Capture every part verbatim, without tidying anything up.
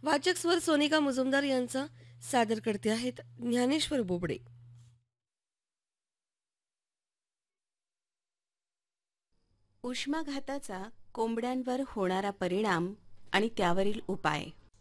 वाचक स्वर सोनिका मुजुमदार यांचा सादर करते आहेत ज्ञानेश्वर बोबडे. उष्माघाताचा कोंबड्यांवर होणारा परिणाम आणि त्यावरील उपाय.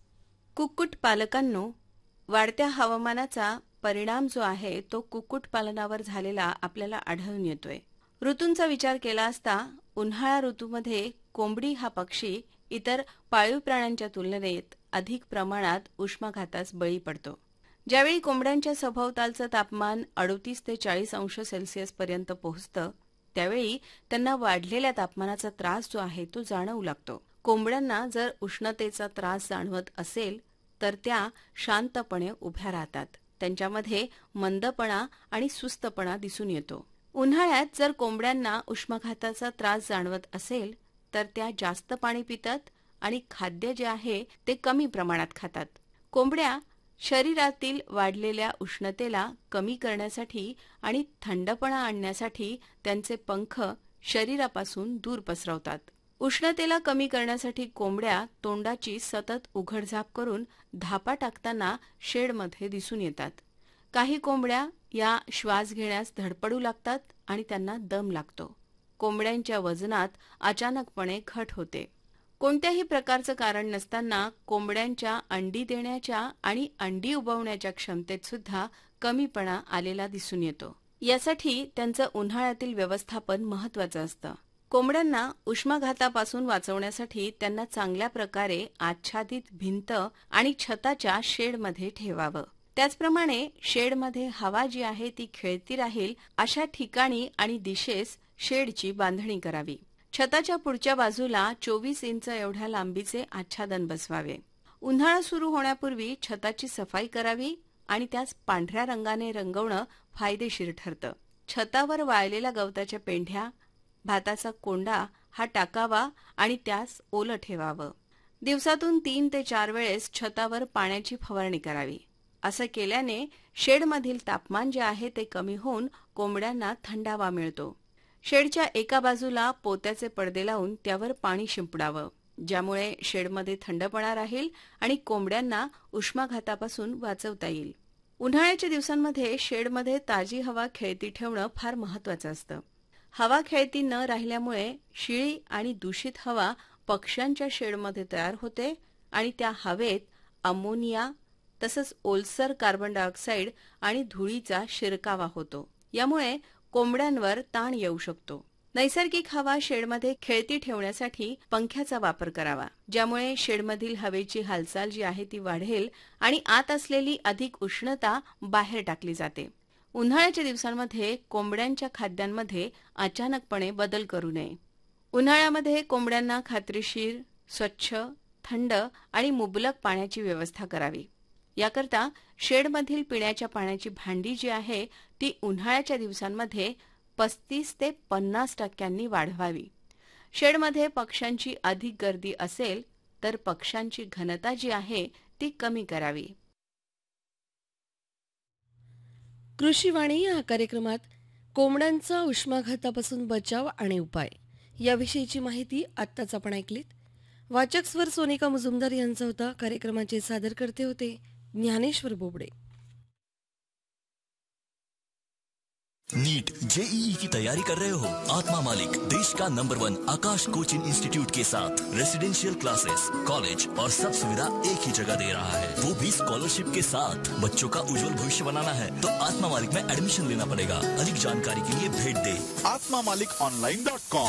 कुक्कुट पालकांनो, वाढत्या हवामानाचा परिणाम जो आहे तो कुक्कुटपालनावर झालेला आपल्याला आढळून येतोय. ऋतूंचा विचार केला असता उन्हाळा ऋतूमध्ये कोंबडी हा पक्षी इतर पाळीव प्राण्यांच्या तुलनेत अधिक प्रमाणात उष्माघातास बळी पडतो. ज्यावेळी कोंबड्यांच्या सभोवतालचं तापमान अडतीस ते चाळीस अंश सेल्सिअस पर्यंत पोहोचतं त्यावेळी त्यांना वाढलेल्या तापमानाचा त्रास जो आहे तो जाणवू लागतो. कोंबड्यांना जर उष्णतेचा त्रास जाणवत असेल तर त्या शांतपणे उभ्या राहतात. त्यांच्यामध्ये मंदपणा आणि सुस्तपणा दिसून येतो. उन्हाळ्यात जर कोंबड्यांना उष्माघाताचा त्रास जाणवत असेल तर त्या जास्त पाणी पितात आणि खाद्य जे आहे ते कमी प्रमाणात खातात. कोंबड्या शरीरातील वाढलेल्या उष्णतेला कमी करण्यासाठी आणि थंडपणा आणण्यासाठी त्यांचे पंख शरीरापासून दूर पसरवतात. उष्णतेला कमी करण्यासाठी कोंबड्या तोंडाची सतत उघडझाप करून धापा टाकताना शेडमध्ये दिसून येतात. काही कोंबड्या या श्वास घेण्यास धडपडू लागतात आणि त्यांना दम लागतो. कोंबड्यांच्या वजनात अचानकपणे घट होते. कोणत्याही प्रकारचं कारण नसताना कोंबड्यांच्या अंडी देण्याच्या आणि अंडी उबवण्याच्या क्षमतेत सुद्धा कमीपणा आलेला दिसून येतो. यासाठी त्यांचं उन्हाळ्यातील व्यवस्थापन महत्त्वाचं असतं. कोंबड्यांना उष्माघातापासून वाचवण्यासाठी त्यांना चांगल्या प्रकारे आच्छादित भिंत आणि छताच्या शेडमध्ये ठेवावं. त्याचप्रमाणे शेडमध्ये हवा जी आहे ती खेळती राहील अशा ठिकाणी आणि दिशेस शेडची बांधणी करावी. छताच्या पुढच्या बाजूला चोवीस इंच एवढ्या लांबीचे आच्छादन बसवावे. उन्हाळा सुरू होण्यापूर्वी छताची सफाई करावी आणि त्यास पांढऱ्या रंगाने रंगवणं फायदेशीर ठरतं. छतावर वाळलेल्या गवताच्या पेंढ्या, भाताचा कोंडा हा टाकावा आणि त्यास ओलं ठेवावं. दिवसातून तीन ते चार वेळेस छतावर पाण्याची फवारणी करावी. असं केल्याने शेडमधील तापमान जे आहे ते कमी होऊन कोंबड्यांना थंडावा मिळतो. शेडच्या एका बाजूला पोत्याचे पडदे लावून त्यावर पाणी शिंपडावं, ज्यामुळे शेडमध्ये थंडपणा राहील आणि कोंबड्यांना उष्माघातापासून वाचवता येईल. उन्हाळ्याच्या दिवसांमध्ये शेडमध्ये ताजी हवा खेळती ठेवणं फार महत्त्वाचं असतं. हवा खेळती न राहिल्यामुळे शिळी आणि दूषित हवा पक्ष्यांच्या शेडमध्ये तयार होते आणि त्या हवेत अमोनिया तसंच ओलसर कार्बन डायऑक्साईड आणि धुळीचा शिरकावा होतो. यामुळे कोंबड्यांवर ताण येऊ शकतो. नैसर्गिक हवा शेडमध्ये खेळती ठेवण्यासाठी पंख्याचा वापर करावा, ज्यामुळे शेडमधील हवेची हालचाल जी आहे ती वाढेल आणि आत असलेली अधिक उष्णता बाहेर टाकली जाते. उन्हाळ्याच्या दिवसांमध्ये कोंबड्यांच्या खाद्यांमध्ये अचानकपणे बदल करू नये. उन्हाळ्यामध्ये कोंबड्यांना खात्रीशीर, स्वच्छ, थंड आणि मुबलक पाण्याची व्यवस्था करावी. याकरता शेडमधील पिण्याच्या पाण्याची भांडी जी आहे ती उन्हाळ्याच्या दिवसांमध्ये पस्तीस ते पन्नास टक्क्यांनी वाढवावी. शेडमध्ये पक्ष्यांची अधिक गर्दी असेल तर पक्ष्यांची घनता जी आहे ती कमी करावी. कृषीवाणी या कार्यक्रमात कोंबड्यांचा उष्माघातापासून बचाव आणि उपाय याविषयीची माहिती आत्ताच आपण ऐकलीत. वाचक स्वर सोनिका मुजुमदार यांचा होता. कार्यक्रमाचे सादर करते होते ज्ञानेश्वर बोबडे. नीट जेईई की तैयारी कर रहे हो? आत्मा मालिक देश का नंबर वन आकाश कोचिंग इंस्टीट्यूट के साथ रेसिडेंशियल क्लासेस, कॉलेज और सब सुविधा एक ही जगह दे रहा है, वो भी स्कॉलरशिप के साथ. बच्चों का उज्जवल भविष्य बनाना है तो आत्मा मालिक में एडमिशन लेना पड़ेगा. अधिक जानकारी के लिए भेंट दे आत्मा मालिक ऑनलाइन डॉट कॉम.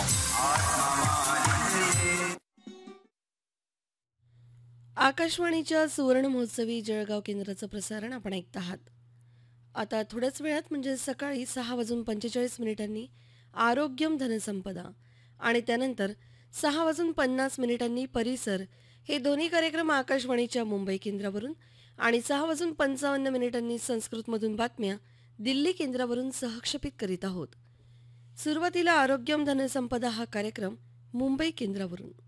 आकाशवाणीच्या सुवर्ण महोत्सवी जळगाव केंद्राचं प्रसारण आपण ऐकत आहात. आता थोड्याच वेळात म्हणजे सकाळी सहा वाजून पंचेचाळीस मिनिटांनी आरोग्यम धनसंपदा आणि त्यानंतर सहा वाजून पन्नास मिनिटांनी परिसर हे दोन्ही कार्यक्रम आकाशवाणीच्या मुंबई केंद्रावरून आणि सहा वाजून पंचावन्न मिनिटांनी संस्कृतमधून बातम्या दिल्ली केंद्रावरून सहक्षेपित करीत आहोत. सुरुवातीला आरोग्यम धनसंपदा हा कार्यक्रम मुंबई केंद्रावरून.